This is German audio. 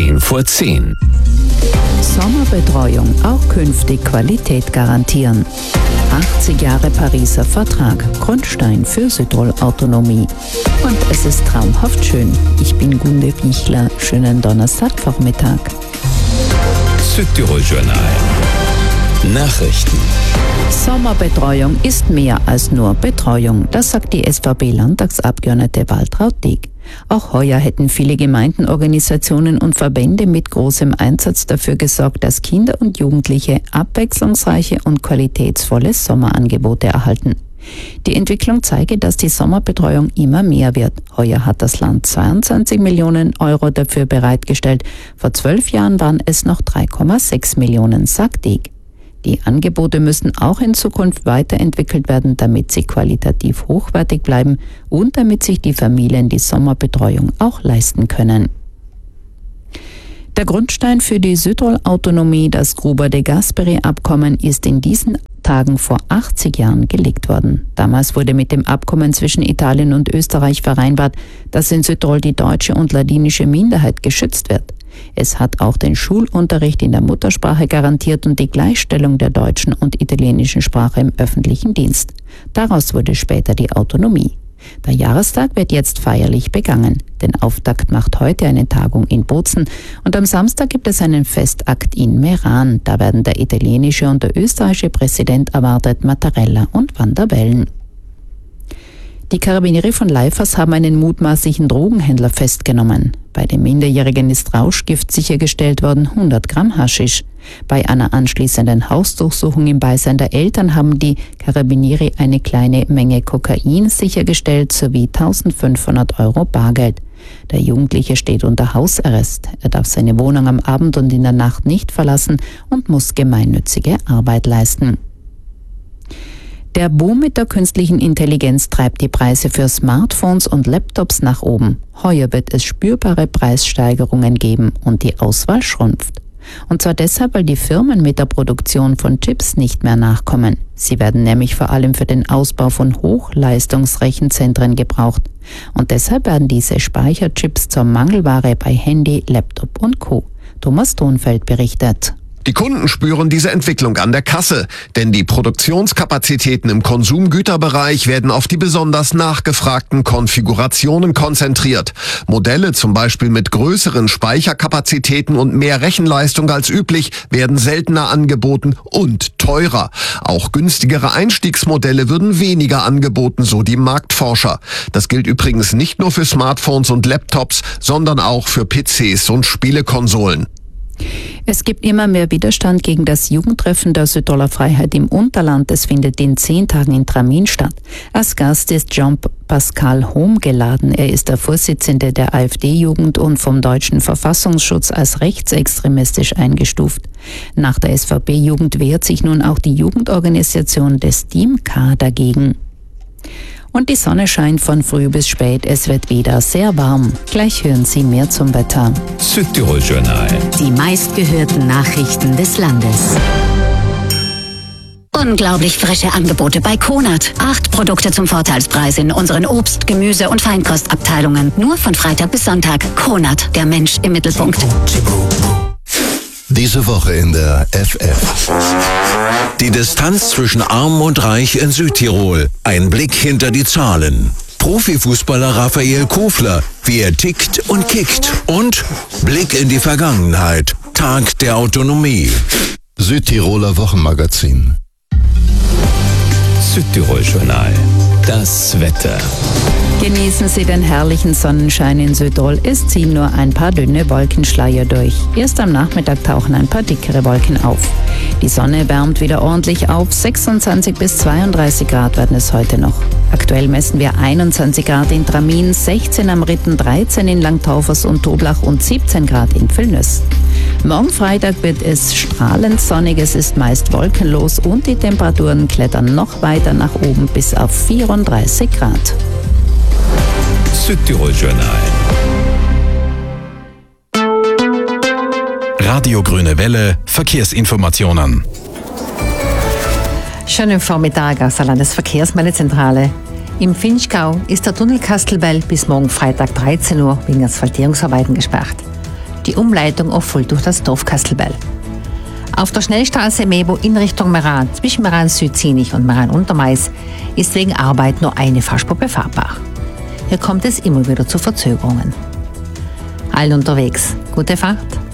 10:10. Sommerbetreuung auch künftig Qualität garantieren. 80 Jahre Pariser Vertrag, Grundstein für Südtirol-Autonomie. Und es ist traumhaft schön. Ich bin Gunde Bichler. Schönen Donnerstagvormittag. Südtirol-Journal. Nachrichten. Sommerbetreuung ist mehr als nur Betreuung, das sagt die SVP-Landtagsabgeordnete Waltraud Dieck. Auch heuer hätten viele Gemeinden, Organisationen und Verbände mit großem Einsatz dafür gesorgt, dass Kinder und Jugendliche abwechslungsreiche und qualitätsvolle Sommerangebote erhalten. Die Entwicklung zeige, dass die Sommerbetreuung immer mehr wird. Heuer hat das Land 22 Millionen Euro dafür bereitgestellt. Vor 12 Jahren waren es noch 3,6 Millionen, sagt Dieck. Die Angebote müssen auch in Zukunft weiterentwickelt werden, damit sie qualitativ hochwertig bleiben und damit sich die Familien die Sommerbetreuung auch leisten können. Der Grundstein für die Südtirol-Autonomie, das Gruber-de-Gasperi-Abkommen, ist in diesen Tagen vor 80 Jahren gelegt worden. Damals wurde mit dem Abkommen zwischen Italien und Österreich vereinbart, dass in Südtirol die deutsche und ladinische Minderheit geschützt wird. Es hat auch den Schulunterricht in der Muttersprache garantiert und die Gleichstellung der deutschen und italienischen Sprache im öffentlichen Dienst. Daraus wurde später die Autonomie. Der Jahrestag wird jetzt feierlich begangen. Den Auftakt macht heute eine Tagung in Bozen und am Samstag gibt es einen Festakt in Meran. Da werden der italienische und der österreichische Präsident erwartet, Mattarella und Van der Bellen. Die Karabinieri von Leifers haben einen mutmaßlichen Drogenhändler festgenommen. Bei dem Minderjährigen ist Rauschgift sichergestellt worden, 100 Gramm Haschisch. Bei einer anschließenden Hausdurchsuchung im Beisein der Eltern haben die Karabinieri eine kleine Menge Kokain sichergestellt sowie 1.500 Euro Bargeld. Der Jugendliche steht unter Hausarrest. Er darf seine Wohnung am Abend und in der Nacht nicht verlassen und muss gemeinnützige Arbeit leisten. Der Boom mit der künstlichen Intelligenz treibt die Preise für Smartphones und Laptops nach oben. Heuer wird es spürbare Preissteigerungen geben und die Auswahl schrumpft. Und zwar deshalb, weil die Firmen mit der Produktion von Chips nicht mehr nachkommen. Sie werden nämlich vor allem für den Ausbau von Hochleistungsrechenzentren gebraucht. Und deshalb werden diese Speicherchips zur Mangelware bei Handy, Laptop und Co. Thomas Thonfeld berichtet. Die Kunden spüren diese Entwicklung an der Kasse, denn die Produktionskapazitäten im Konsumgüterbereich werden auf die besonders nachgefragten Konfigurationen konzentriert. Modelle zum Beispiel mit größeren Speicherkapazitäten und mehr Rechenleistung als üblich werden seltener angeboten und teurer. Auch günstigere Einstiegsmodelle würden weniger angeboten, so die Marktforscher. Das gilt übrigens nicht nur für Smartphones und Laptops, sondern auch für PCs und Spielekonsolen. Es gibt immer mehr Widerstand gegen das Jugendtreffen der Südtiroler Freiheit im Unterland. Es findet in 10 Tagen in Tramin statt. Als Gast ist Jean-Pascal Hohm geladen. Er ist der Vorsitzende der AfD-Jugend und vom deutschen Verfassungsschutz als rechtsextremistisch eingestuft. Nach der SVP-Jugend wehrt sich nun auch die Jugendorganisation des Team K dagegen. Und die Sonne scheint von früh bis spät. Es wird wieder sehr warm. Gleich hören Sie mehr zum Wetter. Südtirol-Journal. Die meistgehörten Nachrichten des Landes. Unglaublich frische Angebote bei Konad. 8 Produkte zum Vorteilspreis in unseren Obst-, Gemüse- und Feinkostabteilungen. Nur von Freitag bis Sonntag. Konad, der Mensch im Mittelpunkt. Diese Woche in der FF. Die Distanz zwischen Arm und Reich in Südtirol. Ein Blick hinter die Zahlen. Profifußballer Raphael Kofler, wie er tickt und kickt. Und Blick in die Vergangenheit. Tag der Autonomie. Südtiroler Wochenmagazin. Südtirol-Journal. Das Wetter. Genießen Sie den herrlichen Sonnenschein in Südtirol. Es ziehen nur ein paar dünne Wolkenschleier durch. Erst am Nachmittag tauchen ein paar dickere Wolken auf. Die Sonne wärmt wieder ordentlich auf. 26 bis 32 Grad werden es heute noch. Aktuell messen wir 21 Grad in Tramin, 16 am Ritten, 13 in Langtaufers und Toblach und 17 Grad in Villnös. Morgen Freitag wird es strahlend sonnig, es ist meist wolkenlos und die Temperaturen klettern noch weiter nach oben bis auf 34 Grad. Südtirol-Journal. Radio Grüne Welle, Verkehrsinformationen. Schönen Vormittag aus der Landesverkehrsmeldezentrale. Im Vinschgau ist der Tunnel Kastelbell bis morgen Freitag 13 Uhr wegen Asphaltierungsarbeiten gesperrt. Die Umleitung erfolgt durch das Dorf Kastelball. Auf der Schnellstraße Mebo in Richtung Meran, zwischen Meran Südzinich und Meran Untermais, ist wegen Arbeit nur eine Fahrspur befahrbar. Hier kommt es immer wieder zu Verzögerungen. Allen unterwegs, gute Fahrt!